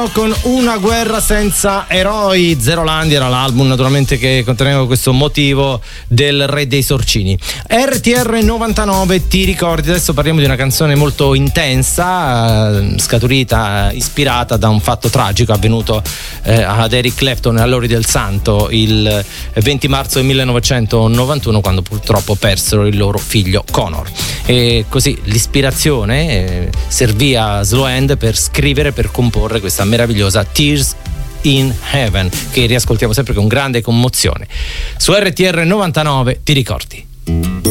Con Una guerra senza eroi. Zerolandia era l'album naturalmente che conteneva questo motivo del Re dei Sorcini. RTR 99, ti ricordi? Adesso parliamo di una canzone molto intensa, scaturita, ispirata da un fatto tragico avvenuto ad Eric Clapton e a Lori del Santo il 20 marzo del 1991, quando purtroppo persero il loro figlio Connor. E così l'ispirazione servì a Slow Hand per scrivere, per comporre questa meravigliosa Tears in Heaven, che riascoltiamo sempre con grande commozione. Su RTR 99, ti ricordi?